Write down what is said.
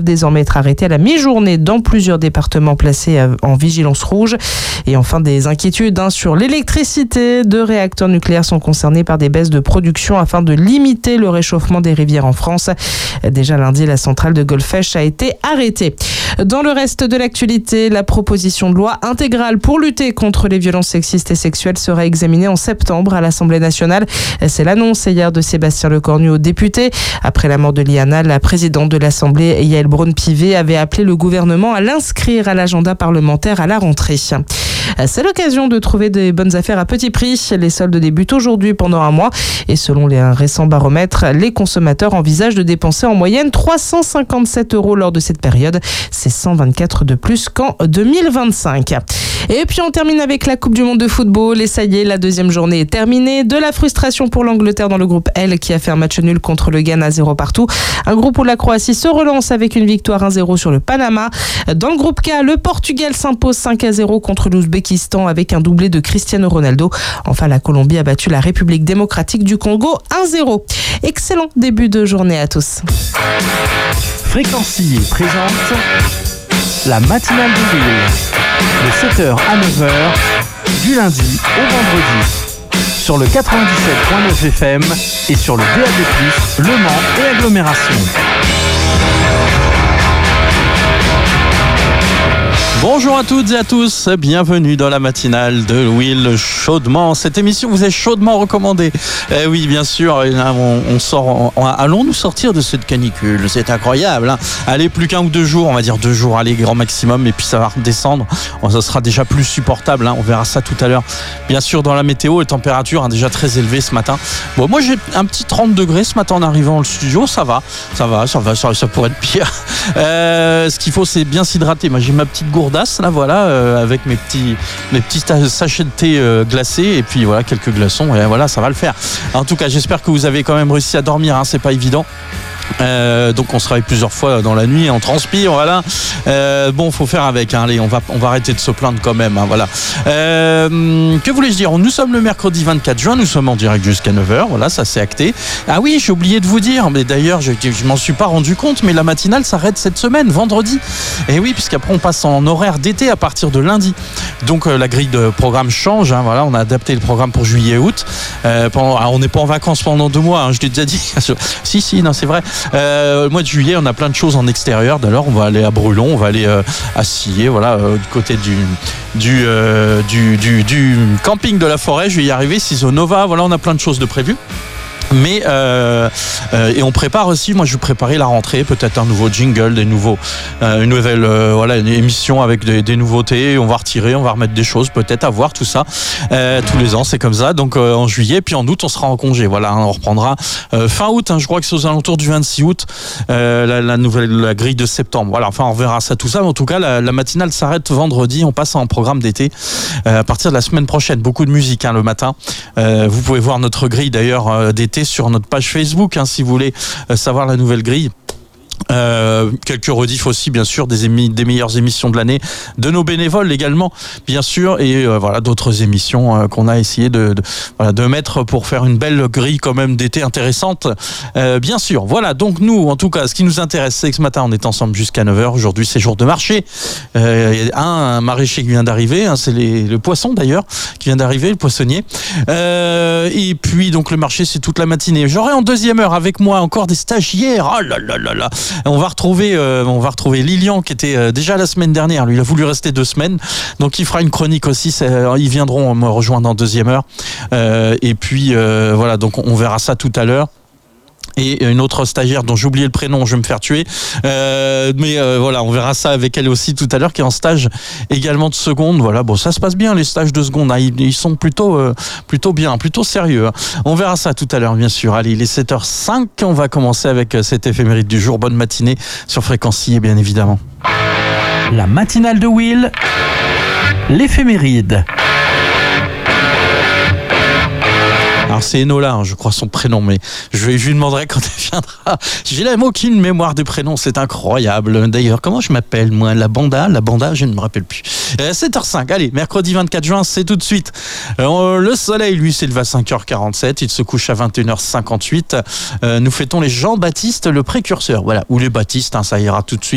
désormais être arrêtés à la mi-journée dans plusieurs départements placés en vigilance rouge. Et enfin, des inquiétudes sur l'électricité. 2 réacteurs nucléaires sont concernés par des baisses de production afin de limiter le réchauffement des rivières en France. Déjà lundi, la centrale de Golfech a été arrêtée. Dans le reste de l'actualité, la proposition de loi intégrale pour lutter contre les violences sexistes et sexuelles sera examinée en septembre à l'Assemblée nationale. C'est l'annonce hier de Sébastien Lecornu aux députés. Après la mort de Liana, la présidente de l'Assemblée, Yaël Braun-Pivet, avait appelé le gouvernement à l'inscrire à l'agenda parlementaire à la rentrée. C'est l'occasion de trouver des bonnes affaires à petit prix. Les soldes débutent aujourd'hui pendant un mois et selon les récents baromètres, les consommateurs envisagent de dépenser en moyenne 357 € lors de cette période. C'est 124 de plus qu'en 2025. Et puis on termine avec la Coupe du Monde de football et ça y est, la deuxième journée est terminée. De la frustration pour l'Angleterre dans le groupe L qui a fait un match nul contre le Ghana 0 partout. Un groupe où la Croatie se relance avec une victoire 1-0 sur le Panama. Dans le groupe K, le Portugal s'impose 5-0 contre l'Ouzbékistan avec un doublé de Cristiano Ronaldo. Enfin, la Colombie a battu la République démocratique du Congo 1-0. Excellent début de journée à tous. Fréquency présente la matinale de Will de 7h à 9h du lundi au vendredi sur le 97.9 FM et sur le DAB+, Le Mans et agglomération. Bonjour à toutes et à tous, bienvenue dans la matinale de Will chaudement. Cette émission vous est chaudement recommandée. Oui, bien sûr, on sort. Allons-nous sortir de cette canicule? C'est incroyable. Allez, plus qu'un ou 2 jours, on va dire 2 jours, allez, grand maximum, et puis ça va redescendre. Ça sera déjà plus supportable. On verra ça tout à l'heure. Bien sûr, dans la météo, les températures déjà très élevées ce matin. Bon, moi j'ai un petit 30 degrés ce matin en arrivant au studio. Ça pourrait être pire. Ce qu'il faut, c'est bien s'hydrater. Moi, j'ai ma petite gourde là, voilà, avec mes petits sachets de thé glacés et puis voilà, quelques glaçons et voilà, ça va le faire. En tout cas, j'espère que vous avez quand même réussi à dormir, c'est pas évident. Donc on se réveille plusieurs fois dans la nuit, on transpire, voilà. Bon, faut faire avec. Allez, on va arrêter de se plaindre quand même. Voilà. Que voulais-je dire? Nous sommes le mercredi 24 juin, nous sommes en direct jusqu'à 9h. Voilà, ça c'est acté. Ah oui, j'ai oublié de vous dire, mais d'ailleurs, je m'en suis pas rendu compte, mais la matinale s'arrête cette semaine, vendredi. Et oui, puisqu'après on passe en horaire d'été à partir de lundi. Donc la grille de programme change. Voilà, on a adapté le programme pour juillet-août. On n'est pas en vacances pendant 2 mois. Je l'ai déjà dit. Si, non, c'est vrai. Le mois de juillet, on a plein de choses en extérieur. D'ailleurs, on va aller à Brulon, on va aller à Sillé, voilà, du côté du camping de la forêt. Je vais y arriver. Cisonova, voilà, on a plein de choses de prévues. Mais et on prépare aussi, moi je vais préparer la rentrée, peut-être un nouveau jingle, une nouvelle une émission avec des nouveautés, on va retirer, on va remettre des choses, peut-être à voir tout ça tous les ans, c'est comme ça. Donc en juillet, puis en août on sera en congé, voilà, on reprendra fin août, je crois que c'est aux alentours du 26 août la grille de septembre, voilà, enfin on verra ça tout ça, mais en tout cas la matinale s'arrête vendredi, on passe en programme d'été à partir de la semaine prochaine, beaucoup de musique le matin, vous pouvez voir notre grille d'ailleurs d'été sur notre page Facebook, si vous voulez savoir la nouvelle grille. Quelques rediffs aussi, bien sûr, des meilleures émissions de l'année, de nos bénévoles également, bien sûr, et voilà, d'autres émissions qu'on a essayé de mettre pour faire une belle grille quand même d'été intéressante, bien sûr. Voilà, donc nous, en tout cas, ce qui nous intéresse, c'est que ce matin, on est ensemble jusqu'à 9h. Aujourd'hui, c'est jour de marché. Il y a un maraîcher qui vient d'arriver, c'est le poisson d'ailleurs, qui vient d'arriver, le poissonnier. Et puis, donc, le marché, c'est toute la matinée. J'aurai en deuxième heure avec moi encore des stagiaires. Oh là là là là. On va retrouver Lilian qui était déjà la semaine dernière. Lui, il a voulu rester 2 semaines, donc il fera une chronique aussi. Ils viendront me rejoindre en deuxième heure. Et puis voilà, donc on verra ça tout à l'heure. Et une autre stagiaire dont j'ai oublié le prénom, je vais me faire tuer. Voilà, on verra ça avec elle aussi tout à l'heure, qui est en stage également de seconde. Voilà, bon, ça se passe bien les stages de seconde. Ils sont plutôt bien, plutôt sérieux. On verra ça tout à l'heure, bien sûr. Allez, il est 7h05. On va commencer avec cette éphéméride du jour. Bonne matinée sur Fréquency, bien évidemment. La matinale de Will, l'éphéméride. Alors c'est Enola, je crois son prénom, mais je lui demanderai quand elle viendra. J'ai même aucune mémoire des prénoms, c'est incroyable. D'ailleurs, comment je m'appelle moi? La banda, je ne me rappelle plus. 7h05, allez, mercredi 24 juin, c'est tout de suite. Le soleil, lui, s'élève à 5h47, il se couche à 21h58. Nous fêtons les Jean-Baptiste, le précurseur, voilà, ou les Baptistes, ça ira tout de suite.